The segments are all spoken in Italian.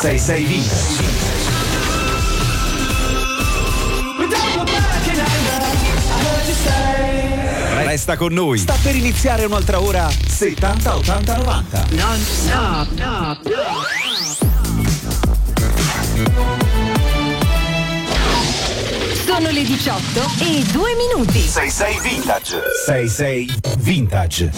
66 Vintage. Resta con noi. Sta per iniziare un'altra ora 70 80 90. Non stop, no. Sono le 18 e 2 minuti. 66 Vintage. 66 Vintage.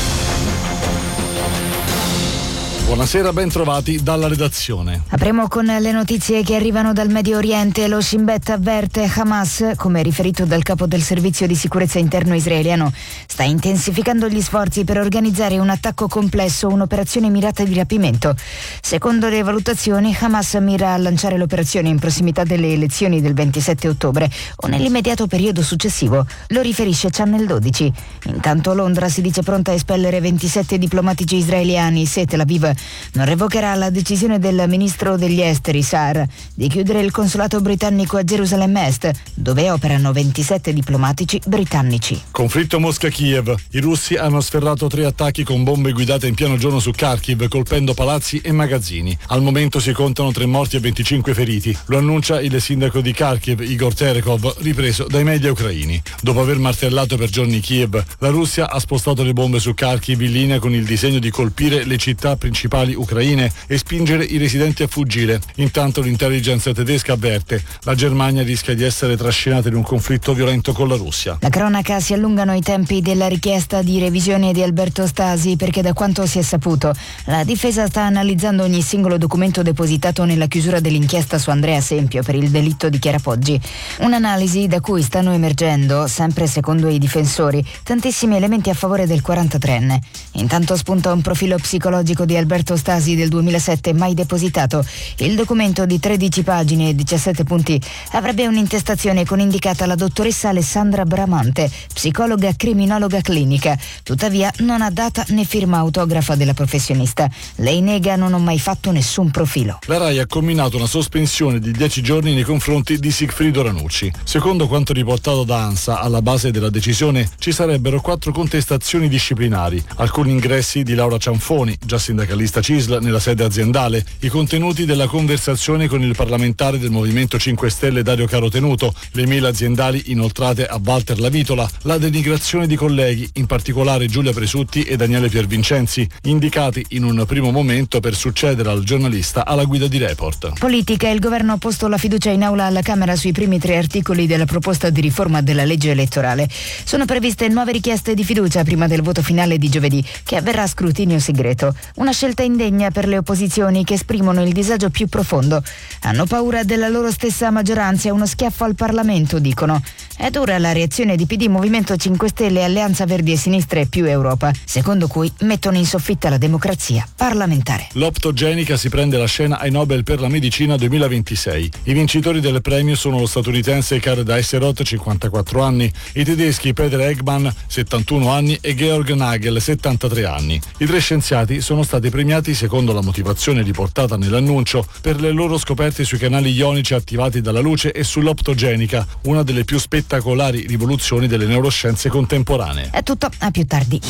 Buonasera, ben trovati dalla redazione. Apriamo con le notizie che arrivano dal Medio Oriente. Lo Shin Bet avverte Hamas, come riferito dal capo del servizio di sicurezza interno israeliano, sta intensificando gli sforzi per organizzare un attacco complesso, un'operazione mirata di rapimento. Secondo le valutazioni, Hamas mira a lanciare l'operazione in prossimità delle elezioni del 27 ottobre o nell'immediato periodo successivo. Lo riferisce Channel 12. Intanto Londra si dice pronta a espellere 27 diplomatici israeliani se Tel Aviv non revocherà la decisione del ministro degli esteri Saar di chiudere il consolato britannico a Gerusalemme Est, dove operano 27 diplomatici britannici. Conflitto Mosca-Kiev. I russi hanno sferrato 3 attacchi con bombe guidate in pieno giorno su Kharkiv, colpendo palazzi e magazzini. Al momento si contano 3 morti e 25 feriti. Lo annuncia il sindaco di Kharkiv, Igor Terekov, ripreso dai media ucraini. Dopo aver martellato per giorni Kiev, la Russia ha spostato le bombe su Kharkiv in linea con il disegno di colpire le città principali ucraine e spingere i residenti a fuggire. Intanto l'intelligence tedesca avverte: la Germania rischia di essere trascinata in un conflitto violento con la Russia. La cronaca: si allungano i tempi della richiesta di revisione di Alberto Stasi perché, da quanto si è saputo, la difesa sta analizzando ogni singolo documento depositato nella chiusura dell'inchiesta su Andrea Sempio per il delitto di Chiara Poggi. Un'analisi da cui stanno emergendo, sempre secondo i difensori, tantissimi elementi a favore del 43enne. Intanto spunta un profilo psicologico di Alberto Stasi del 2007 mai depositato. Il documento di 13 pagine e 17 punti avrebbe un'intestazione con indicata la dottoressa Alessandra Bramante, psicologa criminologa clinica. Tuttavia non ha data né firma autografa della professionista. Lei nega: non ho mai fatto nessun profilo. La RAI ha comminato una sospensione di 10 giorni nei confronti di Sigfrido Ranucci. Secondo quanto riportato da ANSA, alla base della decisione ci sarebbero 4 contestazioni disciplinari: alcuni ingressi di Laura Cianfoni, già sindacalista CISL, nella sede aziendale, i contenuti della conversazione con il parlamentare del Movimento 5 Stelle Dario Carotenuto, le mail aziendali inoltrate a Walter Lavitola, la denigrazione di colleghi, in particolare Giulia Presutti e Daniele Piervincenzi, indicati in un primo momento per succedere al giornalista alla guida di Report. Politica: il governo ha posto la fiducia in aula alla Camera sui primi 3 articoli della proposta di riforma della legge elettorale. Sono previste nuove richieste di fiducia prima del voto finale di giovedì, che avverrà a scrutinio segreto. Una scelta indegna per le opposizioni, che esprimono il disagio più profondo. Hanno paura della loro stessa maggioranza e uno schiaffo al Parlamento, dicono. È dura la reazione di PD, Movimento 5 Stelle, Alleanza Verdi e Sinistra e Più Europa, secondo cui mettono in soffitta la democrazia parlamentare. L'optogenica si prende la scena ai Nobel per la medicina 2026. I vincitori del premio sono lo statunitense Karl Deisseroth, 54 anni, i tedeschi Peter Eggman, 71 anni, e Georg Nagel, 73 anni. I 3 scienziati sono stati premiati, secondo la motivazione riportata nell'annuncio, per le loro scoperte sui canali ionici attivati dalla luce e sull'optogenica, una delle più spettacolari rivoluzioni delle neuroscienze contemporanee. È tutto, a più tardi.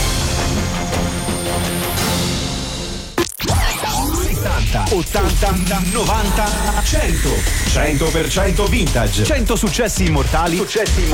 80, 90, 100. 100% vintage. 100 successi immortali